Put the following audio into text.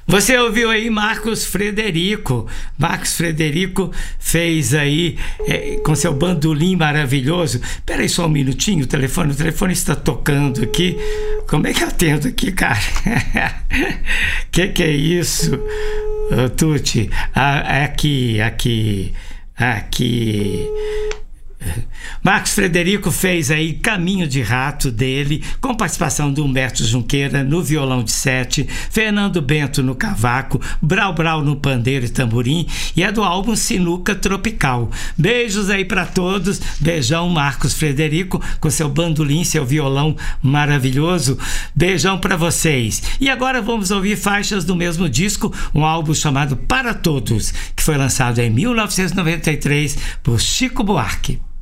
Você ouviu aí Marcos Frederico. Marcos Frederico fez aí com seu bandolim maravilhoso. Espera aí só um minutinho, o telefone está tocando aqui. Como é que eu atendo aqui, cara? Que é isso, Tuti? Aqui. Marcos Frederico fez aí Caminho de Rato dele, com participação do Humberto Junqueira no violão de 7, Fernando Bento no cavaco, Brau Brau no pandeiro e tamborim, e é do álbum Sinuca Tropical. Beijos aí pra todos, beijão Marcos Frederico com seu bandolim, seu violão maravilhoso, beijão pra vocês. E agora vamos ouvir faixas do mesmo disco, um álbum chamado Para Todos, que foi lançado em 1993 por Chico Buarque.